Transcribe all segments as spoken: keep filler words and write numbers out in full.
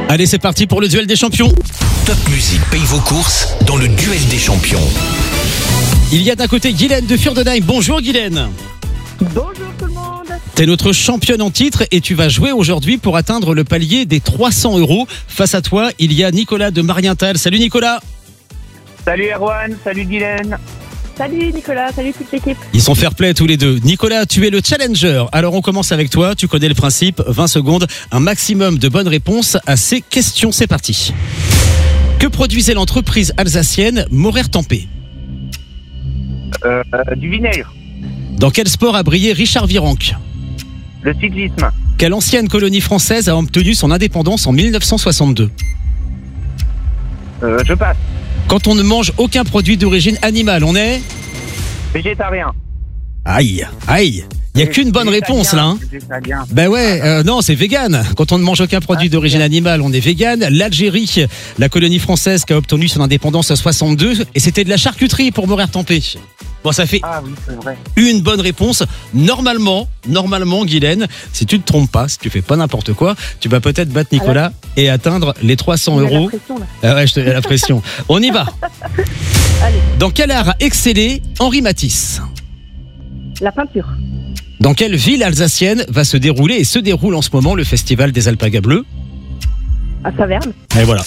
Allez, c'est parti pour le duel des champions. Top Music paye vos courses dans le duel des champions. Il y a d'un côté Guylaine de Furdenheim. Bonjour Guylaine. Bonjour tout le monde. T'es notre championne en titre et tu vas jouer aujourd'hui pour atteindre le palier des trois cents euros. Face à toi, il y a Nicolas de Marienthal. Salut Nicolas. Salut Erwan, salut Guylaine. Salut Nicolas, salut toute l'équipe. Ils sont fair play tous les deux. Nicolas, tu es le challenger. Alors on commence avec toi, tu connais le principe, vingt secondes, un maximum de bonnes réponses à ces questions. C'est parti. Que produisait l'entreprise alsacienne Maurer-Tempé ? Euh, du vinaigre. Dans quel sport a brillé Richard Virenque ? Le cyclisme. Quelle ancienne colonie française a obtenu son indépendance en mille neuf cent soixante-deux ? Euh, je passe. Quand on ne mange aucun produit d'origine animale, on est ? Végétarien. Aïe, aïe. Il n'y a qu'une bonne réponse là. Hein. Végétarien. Ben ouais, euh, non, c'est vegan. Quand on ne mange aucun produit d'origine animale, on est vegan. L'Algérie, la colonie française qui a obtenu son indépendance en soixante-deux, et c'était de la charcuterie pour Maurer-Tempé. Bon, ça fait Ah oui, c'est vrai. une bonne réponse. Normalement, normalement, Guylaine, si tu ne te trompes pas, si tu fais pas n'importe quoi, tu vas peut-être battre Nicolas et atteindre les trois cents Il y a la euros. pression, là. Ah ouais, je te mets la pression. On y va. Allez, Dans quel art a excellé Henri Matisse ? la peinture. Dans quelle ville alsacienne va se dérouler et se déroule en ce moment le festival des Alpagas Bleus ? À Saverne. Et voilà.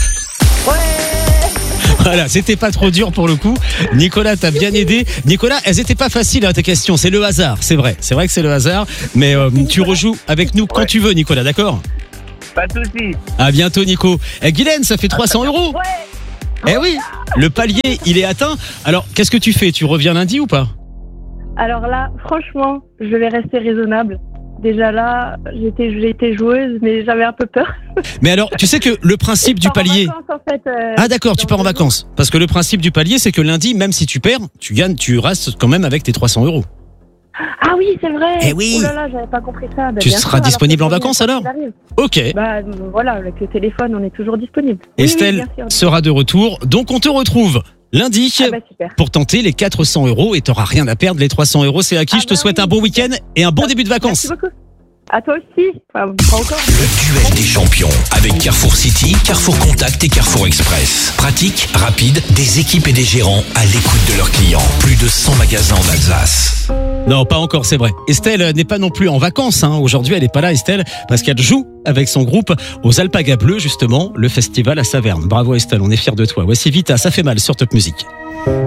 Voilà, c'était pas trop dur pour le coup. Nicolas t'a bien aidé. Nicolas, elles étaient pas faciles hein, tes questions, c'est le hasard, c'est vrai. C'est vrai que c'est le hasard, mais euh, tu rejoues avec nous quand Ouais. tu veux Nicolas, d'accord ? Pas de soucis. À bientôt Nico. Eh, Guylaine, ça fait trois cents euros. Ouais. Eh oui, le palier, il est atteint. Alors, qu'est-ce que tu fais ? Tu reviens lundi ou pas ? Alors là, franchement, je vais rester raisonnable. Déjà là, j'étais, j'étais joueuse, mais j'avais un peu peur. Mais alors, tu sais que le principe du Je pars en palier... vacances, en fait, euh, Ah d'accord, tu dans pars en deux vacances. Parce que le principe du palier, c'est que lundi, même si tu perds, tu gagnes, tu restes quand même avec tes trois cents euros. Ah oui, c'est vrai. Eh oui. Oh là là, j'avais pas compris ça. Bah, Tu bien seras sûr, disponible alors, en vacances, quand alors il arrive. Ok. Bah euh, voilà, avec le téléphone, on est toujours disponible. Oui, Estelle oui, bien sûr. sera de retour. Donc on te retrouve lundi Ah bah super. pour tenter les quatre cents euros et t'auras rien à perdre. Les trois cents euros, c'est acquis. Ah Je te bah souhaite oui. un bon week-end et un bon début de vacances. Merci beaucoup. À toi aussi. Enfin, pas encore. Le duel des champions avec Carrefour City, Carrefour Contact et Carrefour Express. Pratique, rapide, des équipes et des gérants à l'écoute de leurs clients. Plus de cent magasins en Alsace. Non, pas encore, c'est vrai. Estelle n'est pas non plus en vacances. Hein. Aujourd'hui, elle n'est pas là, Estelle, parce qu'elle joue avec son groupe aux Alpagas Bleus, justement, le festival à Saverne. Bravo Estelle, on est fiers de toi. Voici Vita, ça fait mal sur Top Music.